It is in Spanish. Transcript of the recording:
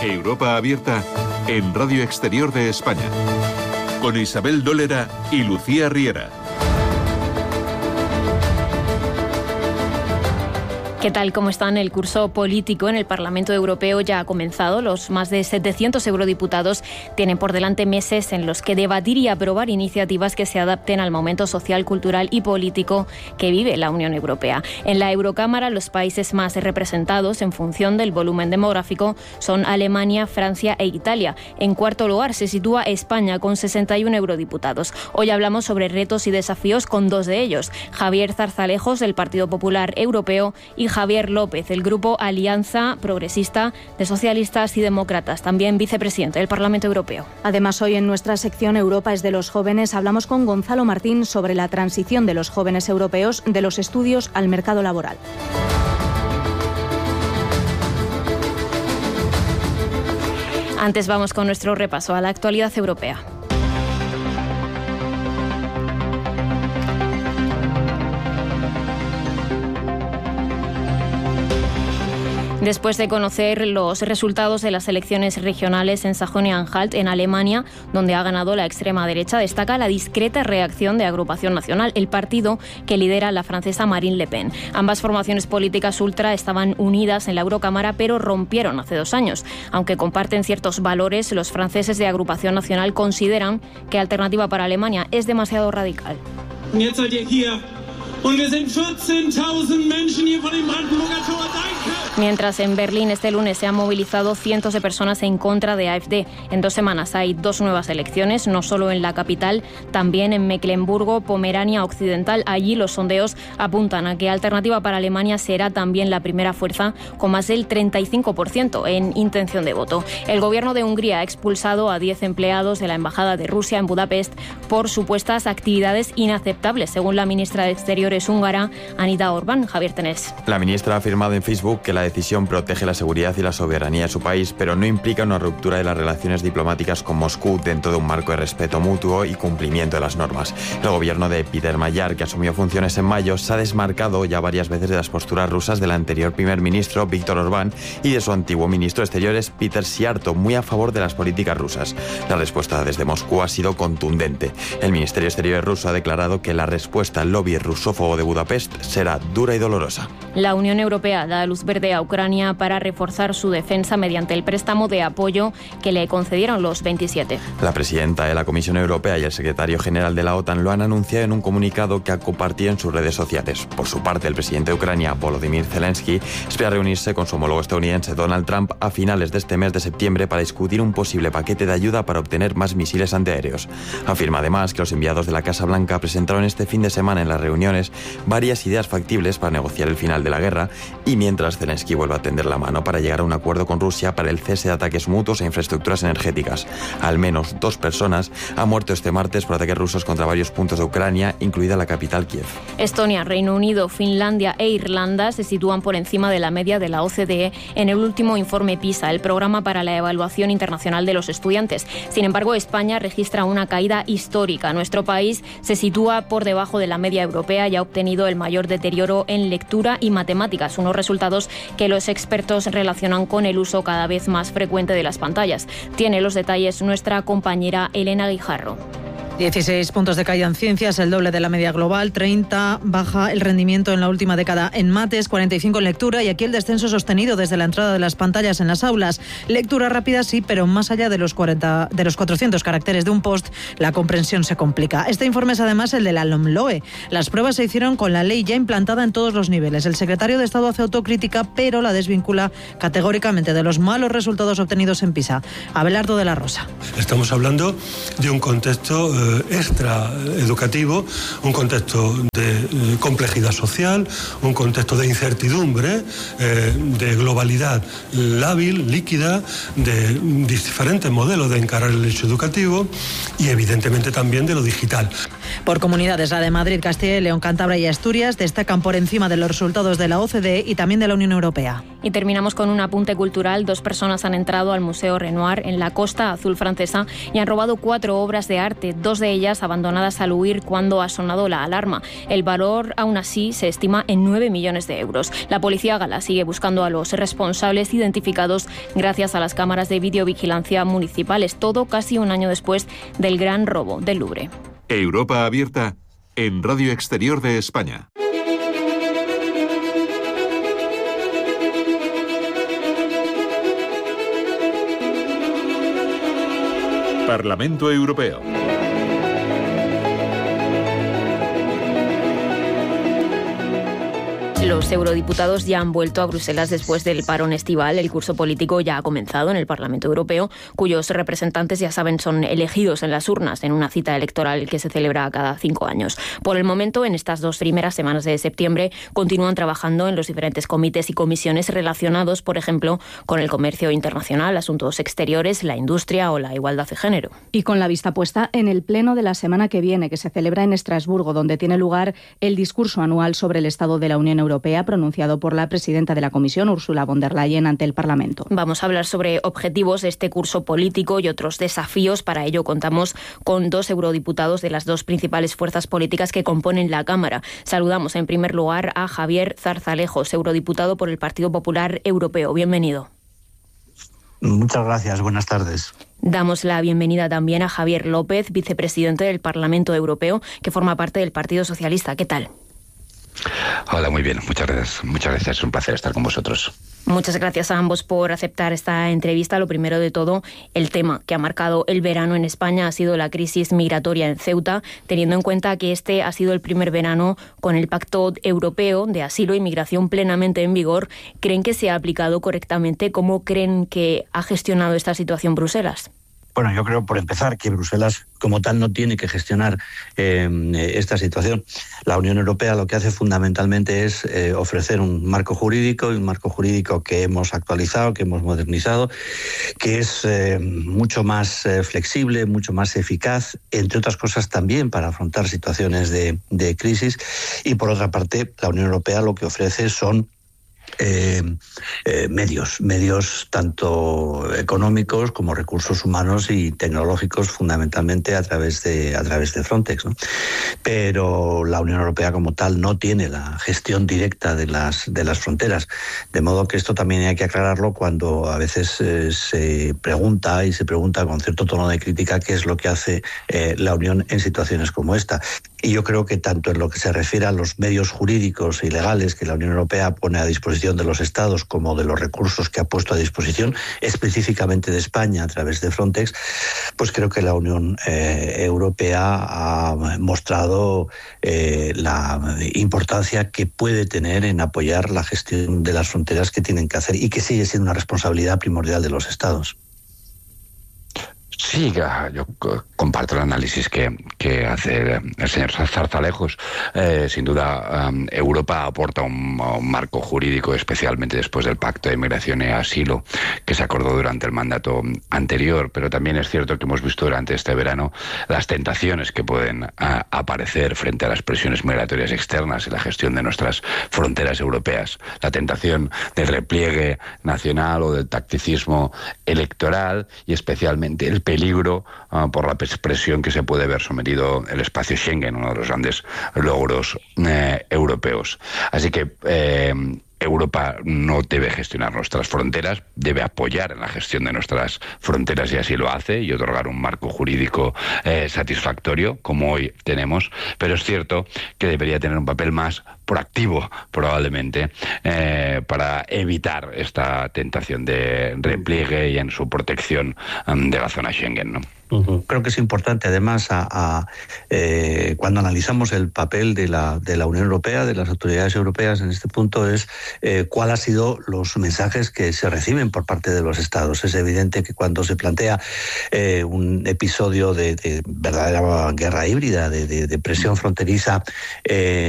Europa Abierta en Radio Exterior de España, con Isabel Dólera y Lucía Riera. ¿Qué tal? ¿Cómo están? El curso político en el Parlamento Europeo ya ha comenzado. Los más de 700 eurodiputados tienen por delante meses en los que debatir y aprobar iniciativas que se adapten al momento social, cultural y político que vive la Unión Europea. En la Eurocámara, los países más representados en función del volumen demográfico son Alemania, Francia e Italia. En cuarto lugar se sitúa España con 61 eurodiputados. Hoy hablamos sobre retos y desafíos con dos de ellos, Javier Zarzalejos del Partido Popular Europeo y Javier López, del Grupo Alianza Progresista de Socialistas y Demócratas, también vicepresidente del Parlamento Europeo. Además, hoy en nuestra sección Europa es de los jóvenes hablamos con Gonzalo Martín sobre la transición de los jóvenes europeos de los estudios al mercado laboral. Antes vamos con nuestro repaso a la actualidad europea. Después de conocer los resultados de las elecciones regionales en Sajonia-Anhalt, en Alemania, donde ha ganado la extrema derecha, destaca la discreta reacción de Agrupación Nacional, el partido que lidera la francesa Marine Le Pen. Ambas formaciones políticas ultra estaban unidas en la Eurocámara, pero rompieron hace 2 años. Aunque comparten ciertos valores, los franceses de Agrupación Nacional consideran que Alternativa para Alemania es demasiado radical. Mientras en Berlín este lunes se han movilizado cientos de personas en contra de AfD. En 2 semanas hay 2 nuevas elecciones, no solo en la capital, también en Mecklemburgo, Pomerania Occidental. Allí los sondeos apuntan a que Alternativa para Alemania será también la primera fuerza, con más del 35% en intención de voto. El gobierno de Hungría ha expulsado a 10 empleados de la Embajada de Rusia en Budapest por supuestas actividades inaceptables, según la ministra de Exteriores húngara, Anita Orbán. Javier Tenés. La ministra ha afirmado en Facebook que la decisión protege la seguridad y la soberanía de su país, pero no implica una ruptura de las relaciones diplomáticas con Moscú dentro de un marco de respeto mutuo y cumplimiento de las normas. El gobierno de Peter Mayer, que asumió funciones en mayo, se ha desmarcado ya varias veces de las posturas rusas del anterior primer ministro, Víctor Orbán, y de su antiguo ministro de Exteriores, Peter Siarto, muy a favor de las políticas rusas. La respuesta desde Moscú ha sido contundente. El Ministerio de Exteriores ruso ha declarado que la respuesta al lobby rusófobo de Budapest será dura y dolorosa. La Unión Europea da luz verde a Ucrania para reforzar su defensa mediante el préstamo de apoyo que le concedieron los 27. La presidenta de la Comisión Europea y el secretario general de la OTAN lo han anunciado en un comunicado que ha compartido en sus redes sociales. Por su parte, el presidente de Ucrania, Volodymyr Zelensky, espera reunirse con su homólogo estadounidense Donald Trump a finales de este mes de septiembre para discutir un posible paquete de ayuda para obtener más misiles antiaéreos. Afirma además que los enviados de la Casa Blanca presentaron este fin de semana en las reuniones varias ideas factibles para negociar el final de la guerra, y mientras Zelensky vuelve a tender la mano para llegar a un acuerdo con Rusia para el cese de ataques mutuos a infraestructuras energéticas. Al menos 2 personas han muerto este martes por ataques rusos contra varios puntos de Ucrania, incluida la capital Kiev. Estonia, Reino Unido, Finlandia e Irlanda se sitúan por encima de la media de la OCDE en el último informe PISA, el programa para la evaluación internacional de los estudiantes. Sin embargo, España registra una caída histórica. Nuestro país se sitúa por debajo de la media europea y ha obtenido el mayor deterioro en lectura y matemáticas, unos resultados que los expertos relacionan con el uso cada vez más frecuente de las pantallas. Tiene los detalles nuestra compañera Elena Guijarro. 16 puntos de caída en ciencias, el doble de la media global, 30 baja el rendimiento en la última década en mates, 45 en lectura y aquí el descenso sostenido desde la entrada de las pantallas en las aulas. Lectura rápida sí, pero más allá de los 400 caracteres de un post, la comprensión se complica. Este informe es además el de la LOMLOE. Las pruebas se hicieron con la ley ya implantada en todos los niveles. El secretario de Estado hace autocrítica, pero la desvincula categóricamente de los malos resultados obtenidos en PISA. Abelardo de la Rosa. Estamos hablando de un contexto extra educativo, un contexto de complejidad social, un contexto de incertidumbre, de globalidad lábil, líquida, de diferentes modelos de encarar el hecho educativo y evidentemente también de lo digital. Por comunidades, la de Madrid, Castilla y León, Cantabria y Asturias destacan por encima de los resultados de la OCDE y también de la Unión Europea. Y terminamos con un apunte cultural. 2 personas han entrado al Museo Renoir en la Costa Azul francesa y han robado 4 obras de arte. 2 dos de ellas abandonadas al huir cuando ha sonado la alarma. El valor, aún así, se estima en 9 millones de euros. La policía gala sigue buscando a los responsables identificados gracias a las cámaras de videovigilancia municipales, todo casi un año después del gran robo del Louvre. Europa abierta en Radio Exterior de España. Parlamento Europeo. Los eurodiputados ya han vuelto a Bruselas después del parón estival. El curso político ya ha comenzado en el Parlamento Europeo, cuyos representantes, ya saben, son elegidos en las urnas en una cita electoral que se celebra cada 5 años. Por el momento, en estas 2 primeras semanas de septiembre, continúan trabajando en los diferentes comités y comisiones relacionados, por ejemplo, con el comercio internacional, asuntos exteriores, la industria o la igualdad de género. Y con la vista puesta en el pleno de la semana que viene, que se celebra en Estrasburgo, donde tiene lugar el discurso anual sobre el estado de la Unión Europea, pronunciado por la presidenta de la Comisión, Ursula von der Leyen, ante el Parlamento. Vamos a hablar sobre objetivos de este curso político y otros desafíos. Para ello contamos con 2 eurodiputados de las 2 principales fuerzas políticas que componen la Cámara. Saludamos en primer lugar a Javier Zarzalejos, eurodiputado por el Partido Popular Europeo. Bienvenido. Muchas gracias. Buenas tardes. Damos la bienvenida también a Javier López, vicepresidente del Parlamento Europeo, que forma parte del Partido Socialista. ¿Qué tal? Hola, muy bien. Muchas gracias. Muchas gracias. Es un placer estar con vosotros. Muchas gracias a ambos por aceptar esta entrevista. Lo primero de todo, el tema que ha marcado el verano en España ha sido la crisis migratoria en Ceuta, teniendo en cuenta que este ha sido el primer verano con el Pacto Europeo de Asilo e Inmigración plenamente en vigor. ¿Creen que se ha aplicado correctamente? ¿Cómo creen que ha gestionado esta situación Bruselas? Bueno, yo creo, por empezar, que Bruselas como tal no tiene que gestionar esta situación. La Unión Europea lo que hace fundamentalmente es ofrecer un marco jurídico, que hemos actualizado, que hemos modernizado, que es mucho más flexible, mucho más eficaz, entre otras cosas también para afrontar situaciones de crisis. Y por otra parte, la Unión Europea lo que ofrece son medios tanto económicos como recursos humanos y tecnológicos, fundamentalmente a través de Frontex, ¿no? Pero la Unión Europea como tal no tiene la gestión directa de las fronteras, de modo que esto también hay que aclararlo cuando a veces se pregunta con cierto tono de crítica qué es lo que hace la Unión en situaciones como esta. Y yo creo que tanto en lo que se refiere a los medios jurídicos y legales que la Unión Europea pone a disposición de los Estados, como de los recursos que ha puesto a disposición específicamente de España a través de Frontex, pues creo que la Unión Europea ha mostrado la importancia que puede tener en apoyar la gestión de las fronteras que tienen que hacer y que sigue siendo una responsabilidad primordial de los Estados. Sí, yo comparto el análisis que hace el señor Zarzalejos. Sin duda, Europa aporta un marco jurídico, especialmente después del Pacto de Migración y Asilo, que se acordó durante el mandato anterior. Pero también es cierto que hemos visto durante este verano las tentaciones que pueden aparecer frente a las presiones migratorias externas y la gestión de nuestras fronteras europeas. La tentación del repliegue nacional o del tacticismo electoral y especialmente el peligro por la presión que se puede ver sometido el espacio Schengen, uno de los grandes logros europeos. Así que Europa no debe gestionar nuestras fronteras, debe apoyar en la gestión de nuestras fronteras y así lo hace y otorgar un marco jurídico satisfactorio como hoy tenemos, pero es cierto que debería tener un papel más proactivo probablemente para evitar esta tentación de repliegue y en su protección de la zona Schengen, ¿no? Creo que es importante, además, cuando analizamos el papel de la Unión Europea, de las autoridades europeas en este punto, es cuál han sido los mensajes que se reciben por parte de los Estados. Es evidente que cuando se plantea un episodio de verdadera guerra híbrida, de presión fronteriza,